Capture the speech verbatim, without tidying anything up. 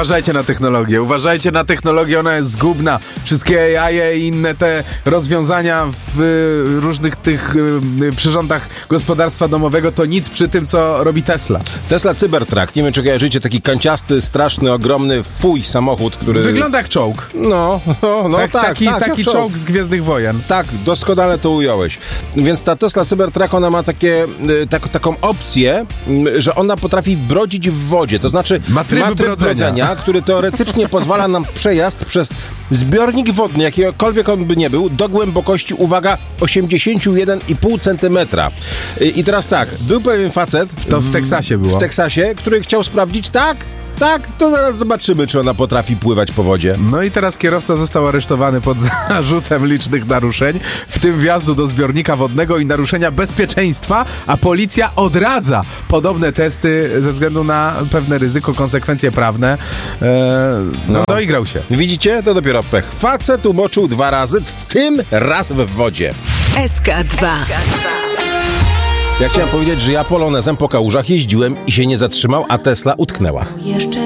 Uważajcie na technologię, uważajcie na technologię, ona jest zgubna. Wszystkie A I i inne te rozwiązania w y, różnych tych y, przyrządach gospodarstwa domowego to nic przy tym, co robi Tesla. Tesla Cybertruck, nie wiem czy kojarzycie, taki kanciasty, straszny, ogromny fuj samochód, który... Wygląda jak czołg. No, no, no tak, tak, taki tak, taki czołg. czołg z Gwiezdnych Wojen. Tak, doskonale to ująłeś. Więc ta Tesla Cybertruck, ona ma takie, y, tak, taką opcję, y, że ona potrafi brodzić w wodzie. To znaczy ma tryb, ma tryb brodzenia. brodzenia, który teoretycznie pozwala nam przejazd przez zbiornik wodny, jakikolwiek on by nie był, do głębokości, uwaga, osiemdziesiąt jeden i pół centymetra. Y, I teraz tak, był pewien facet... To w Teksasie było. W Teksasie, który chciał sprawdzić, tak, tak, to zaraz zobaczymy, czy ona potrafi pływać po wodzie. No i teraz kierowca został aresztowany pod zarzutem licznych naruszeń, w tym wjazdu do zbiornika wodnego i naruszenia bezpieczeństwa, a policja odradza podobne testy ze względu na pewne ryzyko, konsekwencje prawne. Eee, no, no doigrał się. Widzicie? To dopiero pech. Facet umoczył dwa razy, w tym raz w wodzie. S K dwa. Ja chciałem powiedzieć, że ja polonezem po kałużach jeździłem i się nie zatrzymał, a Tesla utknęła. Jeszcze